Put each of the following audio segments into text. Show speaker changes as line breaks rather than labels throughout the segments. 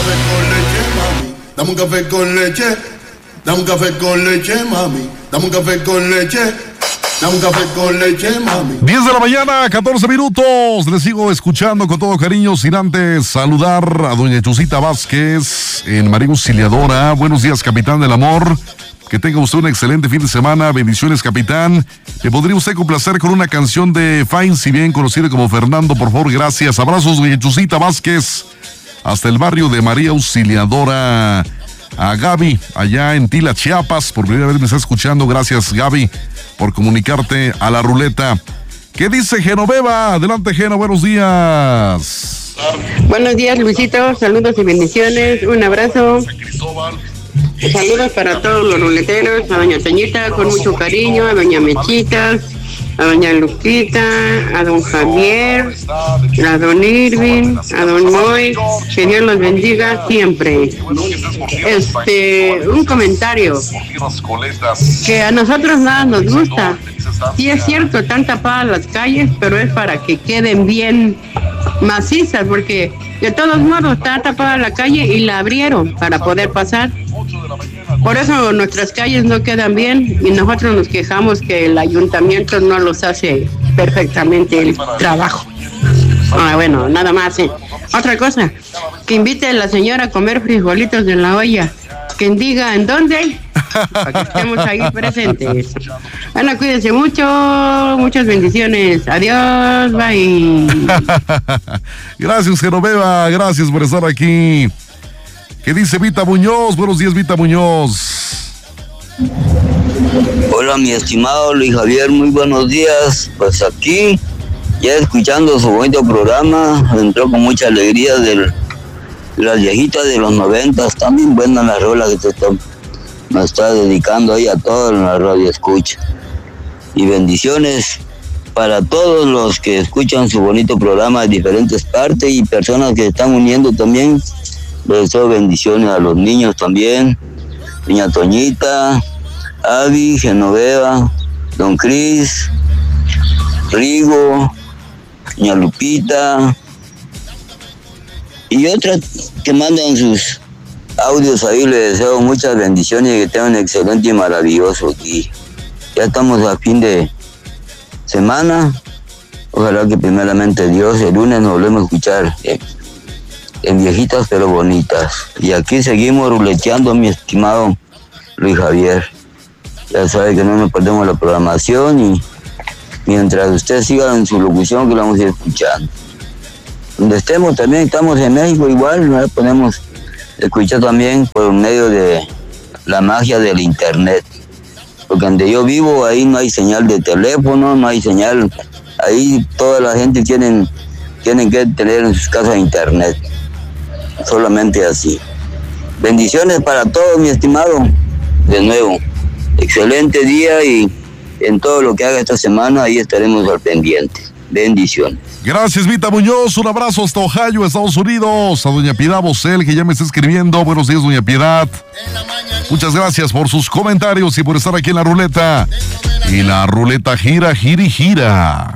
café con leche, mami. Dame un café con leche. Dame un café con leche, mami. Dame un café con leche. Dame un café con leche, mami.
10 de la mañana, 14 minutos. Les sigo escuchando con todo cariño, sin antes saludar a doña Chusita Vázquez en María Auxiliadora. Buenos días, capitán del amor. Que tenga usted un excelente fin de semana. Bendiciones, capitán. ¿Le podría usted complacer con una canción de Fine, si bien conocido como Fernando? Por favor, gracias. Abrazos, doña Chusita Vázquez. Hasta el barrio de María Auxiliadora. A Gaby, allá en Tila, Chiapas. Por primera vez me está escuchando. Gracias, Gaby, por comunicarte a la ruleta. ¿Qué dice Genoveva? Adelante, Geno, buenos días.
Buenos días, Luisito. Saludos y bendiciones. Un abrazo. Saludos para todos los ruleteros, a doña Toñita con mucho cariño, a doña Mechita, a doña Lupita, a don Javier, a don Irving, a don Moy, que Dios los bendiga siempre. Un comentario, que a nosotros nada nos gusta. Sí es cierto, están tapadas las calles, pero es para que queden bien macizas, porque de todos modos está tapada la calle y la abrieron para poder pasar. Por eso nuestras calles no quedan bien y nosotros nos quejamos que el ayuntamiento no los hace perfectamente el trabajo. Bueno, nada más. Otra cosa, que invite a la señora a comer frijolitos de la olla. Quien diga en dónde, para que estemos ahí presentes. Bueno, cuídense mucho, muchas bendiciones. Adiós, bye.
Gracias, Genoveva, gracias por estar aquí. ¿Qué dice Vita Muñoz? Buenos días, Vita Muñoz.
Hola, mi estimado Luis Javier, muy buenos días. Pues aquí, ya escuchando su bonito programa, entró con mucha alegría de las viejitas de los 90. Están bien buenas las rolas que me está dedicando ahí a toda la radio escucha. Y bendiciones para todos los que escuchan su bonito programa de diferentes partes y personas que se están uniendo también. Les deseo bendiciones a los niños también. Doña Toñita, Avi, Genoveva, Don Cris, Rigo, Doña Lupita y otras que mandan sus audios ahí. Les deseo muchas bendiciones y que tengan un excelente y maravilloso día. Ya estamos a fin de semana. Ojalá que primeramente Dios, el lunes nos volvemos a escuchar en viejitas pero bonitas. Y aquí seguimos ruleteando, mi estimado Luis Javier. Ya sabe que no nos perdemos la programación y mientras usted siga en su locución, que la vamos a ir escuchando. Donde estemos también, estamos en México igual, nos podemos escuchar también por medio de la magia del internet. Porque donde yo vivo, ahí no hay señal de teléfono, no hay señal. Ahí toda la gente tienen que tener en sus casas internet. Solamente así. Bendiciones para todos, mi estimado. De nuevo, excelente día y en todo lo que haga esta semana, ahí estaremos al pendiente. Bendiciones.
Gracias, Vita Muñoz. Un abrazo hasta Ohio, Estados Unidos. A doña Piedad Bosel, que ya me está escribiendo. Buenos días, doña Piedad. Muchas gracias por sus comentarios y por estar aquí en la ruleta. Y la ruleta gira, gira y gira.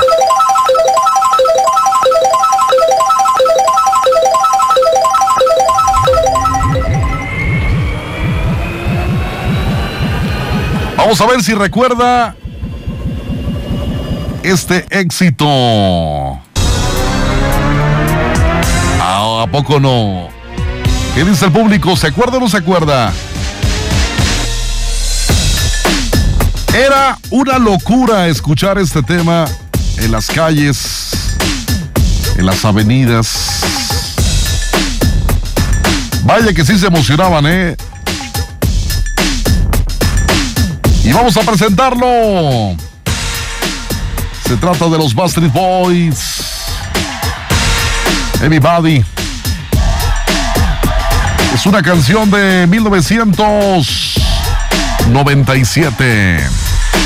Vamos a ver si recuerda este éxito. ¿A poco no? ¿Qué dice el público? ¿Se acuerda o no se acuerda? Era una locura escuchar este tema en las calles, en las avenidas. Vaya que sí se emocionaban, ¿eh? Y vamos a presentarlo. Se trata de los Backstreet Boys. Everybody. Es una canción de 1997.